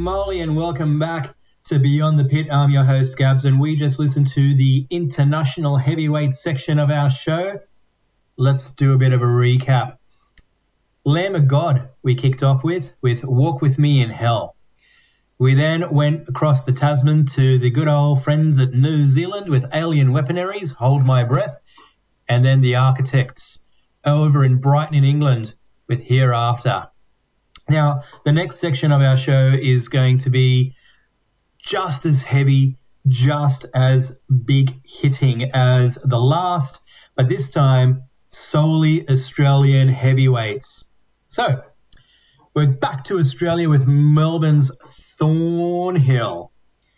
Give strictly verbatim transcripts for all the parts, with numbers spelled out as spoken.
moly, and welcome back to Beyond the Pit. I'm your host, Gabs, and we just listened to the international heavyweight section of our show. Let's do a bit of a recap. Lamb of God we kicked off with, with Walk With Me in Hell. We then went across the Tasman to the good old friends at New Zealand with Alien Weaponaries, Hold My Breath, and then the Architects over in Brighton in England with Hereafter. Now, the next section of our show is going to be just as heavy, just as big hitting as the last, but this time solely Australian heavyweights. So, we're back to Australia with Melbourne's Thornhill.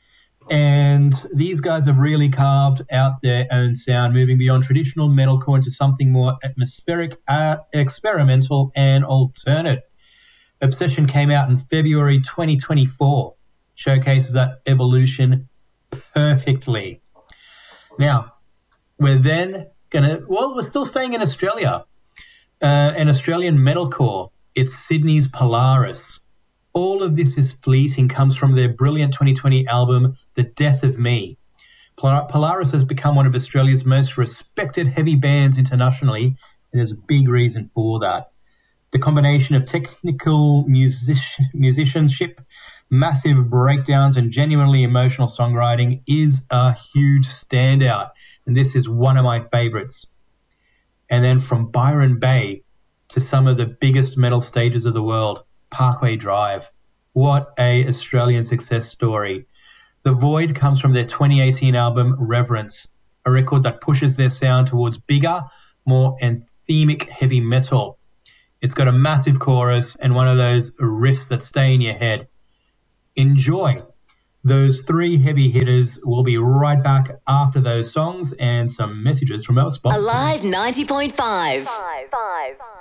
And these guys have really carved out their own sound, moving beyond traditional metalcore into something more atmospheric, uh, experimental, and alternate. Obsession came out in February twenty twenty-four, showcases that evolution perfectly. Now, we're then going to, well, we're still staying in Australia, uh, an Australian metalcore. It's Sydney's Polaris. All of This Is Fleeting comes from their brilliant twenty twenty album, The Death of Me. Pol- Polaris has become one of Australia's most respected heavy bands internationally, and there's a big reason for that. The combination of technical music- musicianship, massive breakdowns, and genuinely emotional songwriting is a huge standout, and this is one of my favourites. And then from Byron Bay to some of the biggest metal stages of the world, Parkway Drive. What a Australian success story. The Void comes from their twenty eighteen album Reverence, a record that pushes their sound towards bigger, more anthemic heavy metal. It's got a massive chorus and one of those riffs that stay in your head. Enjoy. Those three heavy hitters will be right back after those songs and some messages from our sponsors. Alive ninety point five. Five, five, five.